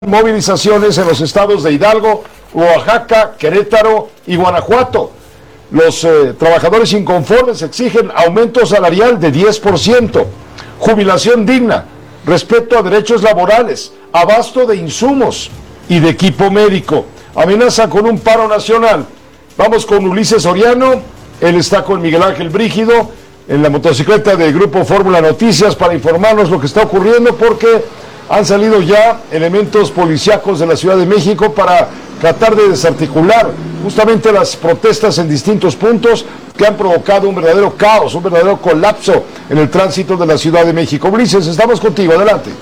movilizaciones en los estados de Hidalgo, Oaxaca, Querétaro y Guanajuato. Los trabajadores inconformes exigen aumento salarial de 10%, jubilación digna, respeto a derechos laborales, abasto de insumos y de equipo médico. Amenaza con un paro nacional. Vamos con Ulises Soriano, él está con Miguel Ángel Brígido en la motocicleta de Grupo Fórmula Noticias para informarnos lo que está ocurriendo, porque han salido ya elementos policíacos de la Ciudad de México para tratar de desarticular justamente las protestas en distintos puntos que han provocado un verdadero caos, un verdadero colapso en el tránsito de la Ciudad de México. Ulises, estamos contigo, adelante.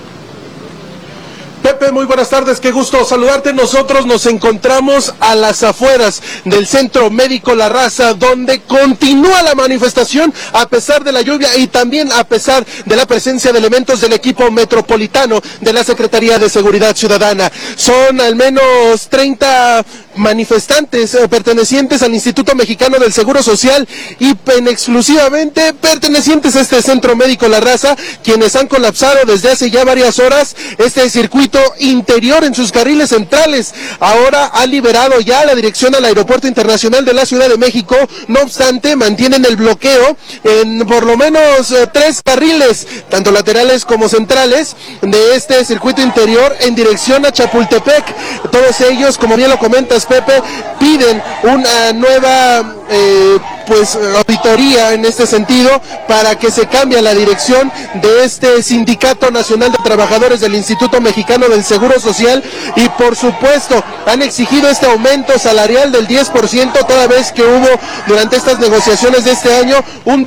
Pepe, muy buenas tardes, qué gusto saludarte. Nosotros nos encontramos a las afueras del Centro Médico La Raza, donde continúa la manifestación a pesar de la lluvia y también a pesar de la presencia de elementos del equipo metropolitano de la Secretaría de Seguridad Ciudadana. Son al menos 30 manifestantes pertenecientes al Instituto Mexicano del Seguro Social y exclusivamente pertenecientes a este Centro Médico La Raza, quienes han colapsado desde hace ya varias horas este circuito interior en sus carriles centrales. Ahora ha liberado ya la dirección al Aeropuerto Internacional de la Ciudad de México. No obstante, mantienen el bloqueo en por lo menos 3 carriles, tanto laterales como centrales, de este circuito interior en dirección a Chapultepec. Todos ellos, como bien lo comentas, Pepe, piden una nueva auditoría en este sentido para que se cambie la dirección de este Sindicato Nacional de Trabajadores del Instituto Mexicano del Seguro Social, y por supuesto han exigido este aumento salarial del 10%, toda vez que hubo durante estas negociaciones de este año un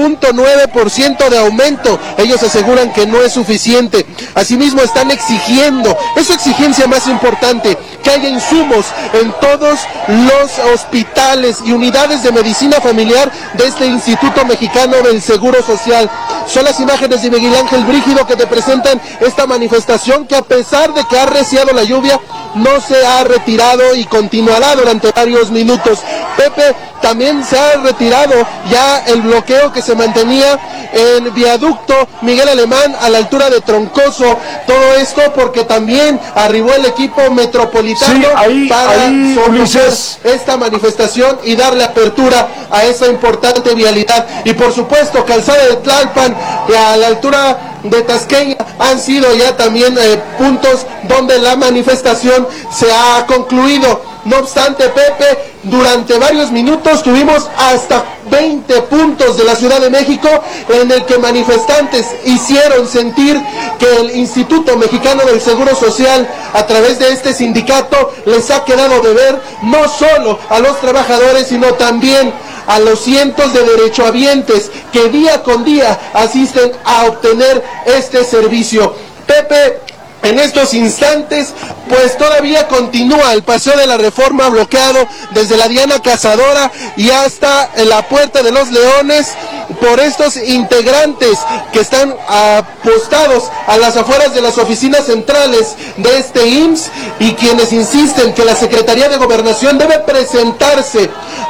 2.9% de aumento. Ellos aseguran que no es suficiente. Asimismo están exigiendo, es su exigencia más importante, que haya insumos en todos los hospitales y unidades de medicina familiar de este Instituto Mexicano del Seguro Social. Son las imágenes de Miguel Ángel Brígido que te presentan esta manifestación, que a pesar de que ha arreciado la lluvia, no se ha retirado y continuará durante varios minutos. Pepe, también se ha retirado ya el bloqueo que se mantenía en viaducto Miguel Alemán a la altura de Troncoso. Todo esto porque también arribó el equipo metropolitano para someter esta manifestación y darle apertura a esa importante vialidad. Y por supuesto, Calzada de Tlalpan y a la altura de Tasqueña han sido ya también puntos donde la manifestación se ha concluido. No obstante, Pepe, durante varios minutos tuvimos hasta 20 puntos de la Ciudad de México en el que manifestantes hicieron sentir que el Instituto Mexicano del Seguro Social, a través de este sindicato, les ha quedado de ver no solo a los trabajadores, sino también a los cientos de derechohabientes que día con día asisten a obtener este servicio. Pepe, en estos instantes, pues todavía continúa el Paseo de la Reforma bloqueado desde la Diana Cazadora y hasta la Puerta de los Leones por estos integrantes que están apostados a las afueras de las oficinas centrales de este IMSS, y quienes insisten que la Secretaría de Gobernación debe presentarse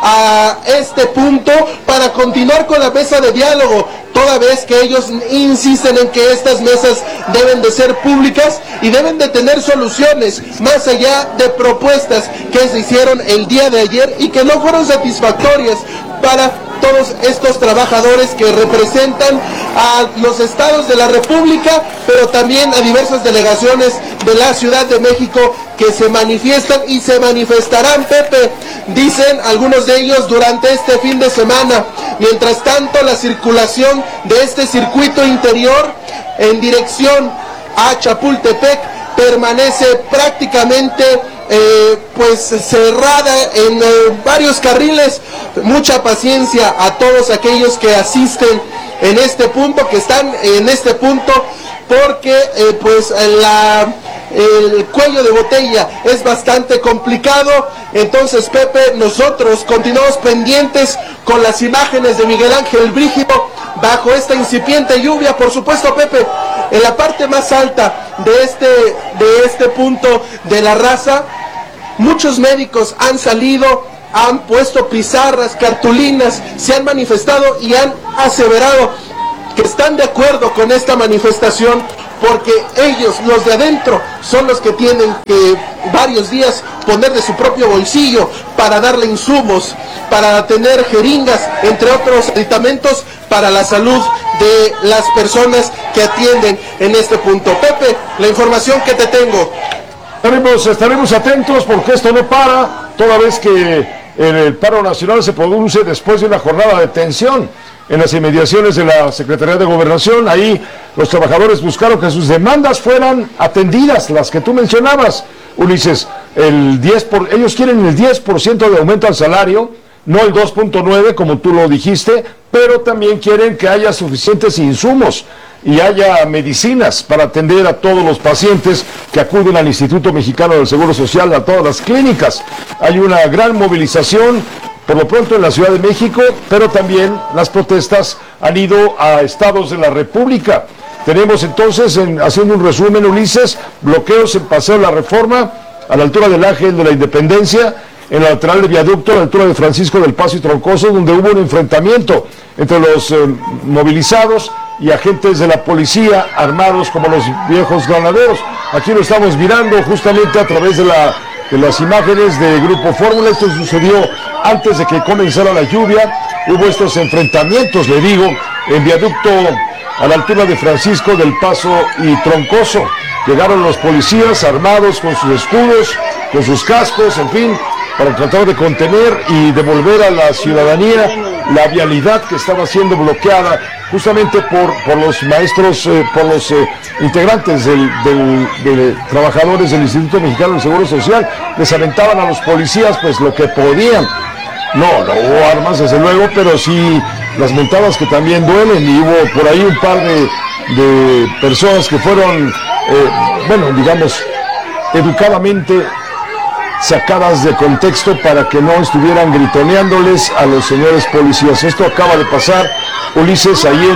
a este punto para continuar con la mesa de diálogo, toda vez que ellos insisten en que estas mesas deben de ser públicas y deben de tener soluciones más allá de propuestas que se hicieron el día de ayer y que no fueron satisfactorias para todos estos trabajadores que representan a los estados de la República, pero también a diversas delegaciones de la Ciudad de México que se manifiestan y se manifestarán, Pepe, dicen algunos de ellos, durante este fin de semana. Mientras tanto, la circulación de este circuito interior en dirección a Chapultepec permanece prácticamente cerrada en varios carriles. Mucha paciencia a todos aquellos que asisten en este punto, que están en este punto, porque el cuello de botella es bastante complicado. Entonces, Pepe, nosotros continuamos pendientes con las imágenes de Miguel Ángel Brígido bajo esta incipiente lluvia. Por supuesto, Pepe, en la parte más alta de este punto de La Raza, muchos médicos han salido, han puesto pizarras, cartulinas, se han manifestado y han aseverado que están de acuerdo con esta manifestación porque ellos, los de adentro, son los que tienen que varios días poner de su propio bolsillo para darle insumos, para tener jeringas, entre otros aditamentos para la salud de las personas que atienden en este punto. Pepe, la información que te tengo. Estaremos atentos porque esto no para, toda vez que el paro nacional se produce después de una jornada de tensión en las inmediaciones de la Secretaría de Gobernación. Ahí los trabajadores buscaron que sus demandas fueran atendidas, las que tú mencionabas, Ulises. Ellos quieren el 10% de aumento al salario, no el 2.9 como tú lo dijiste, pero también quieren que haya suficientes insumos y haya medicinas para atender a todos los pacientes que acuden al Instituto Mexicano del Seguro Social, a todas las clínicas. Hay una gran movilización, por lo pronto en la Ciudad de México, pero también las protestas han ido a estados de la República. Tenemos entonces, haciendo un resumen, Ulises, bloqueos en Paseo de la Reforma, a la altura del Ángel de la Independencia, en la lateral del viaducto, a la altura de Francisco del Paso y Troncoso, donde hubo un enfrentamiento entre los movilizados y agentes de la policía armados como los viejos granaderos. Aquí lo estamos mirando justamente a través de las imágenes de Grupo Fórmula. Esto sucedió antes de que comenzara la lluvia. Hubo estos enfrentamientos, le digo, en viaducto a la altura de Francisco del Paso y Troncoso. Llegaron los policías armados con sus escudos, con sus cascos, en fin, para tratar de contener y devolver a la ciudadanía la vialidad que estaba siendo bloqueada justamente por los maestros, por los integrantes de trabajadores del Instituto Mexicano del Seguro Social. Les aventaban a los policías pues lo que podían. No hubo armas desde luego, pero sí las mentadas que también duelen, y hubo por ahí un par de personas que fueron, digamos, educadamente sacadas de contexto para que no estuvieran gritoneándoles a los señores policías. Esto acaba de pasar, Ulises, ahí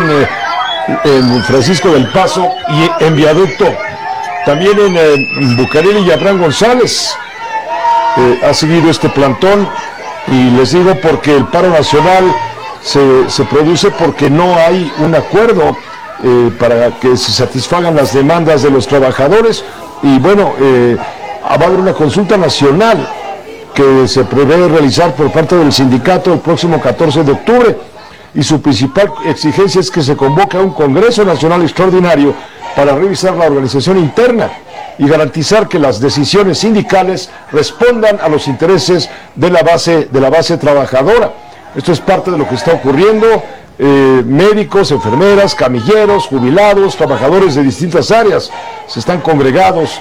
en Francisco del Paso y en viaducto. También en Bucareli y Abraham González ha seguido este plantón, y les digo porque el paro nacional se produce porque no hay un acuerdo para que se satisfagan las demandas de los trabajadores. Y bueno, va a haber una consulta nacional que se prevé realizar por parte del sindicato el próximo 14 de octubre, y su principal exigencia es que se convoque a un Congreso Nacional Extraordinario para revisar la organización interna y garantizar que las decisiones sindicales respondan a los intereses de la base trabajadora. Esto es parte de lo que está ocurriendo. Médicos, enfermeras, camilleros, jubilados, trabajadores de distintas áreas están congregados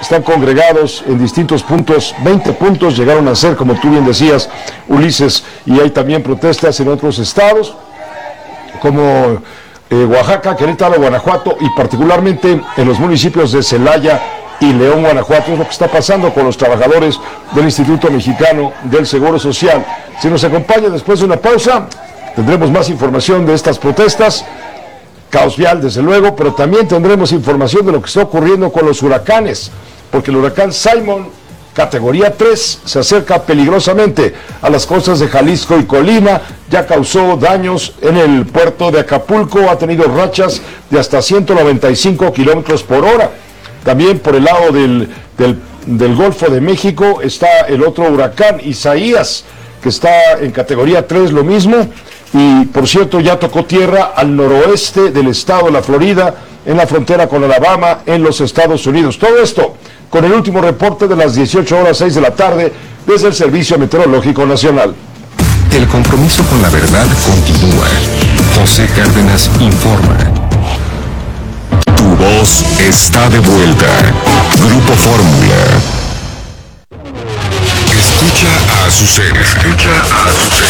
en distintos puntos. 20 puntos llegaron a ser, como tú bien decías, Ulises, y hay también protestas en otros estados como Oaxaca, Querétaro, Guanajuato, y particularmente en los municipios de Celaya y León, Guanajuato. Es lo que está pasando con los trabajadores del Instituto Mexicano del Seguro Social. Si nos acompaña después de una pausa, tendremos más información de estas protestas, caos vial desde luego, pero también tendremos información de lo que está ocurriendo con los huracanes, porque el huracán Simon, categoría 3, se acerca peligrosamente a las costas de Jalisco y Colima. Ya causó daños en el puerto de Acapulco, ha tenido rachas de hasta 195 kilómetros por hora. También por el lado del Golfo de México está el otro huracán, Isaías, que está en categoría 3, lo mismo. Y por cierto, ya tocó tierra al noroeste del estado de la Florida, en la frontera con Alabama, en los Estados Unidos. Todo esto con el último reporte de las 18:06 de la tarde desde el Servicio Meteorológico Nacional. El compromiso con la verdad continúa. José Cárdenas informa. Tu voz está de vuelta. Grupo Fórmula. Escucha a Azucena.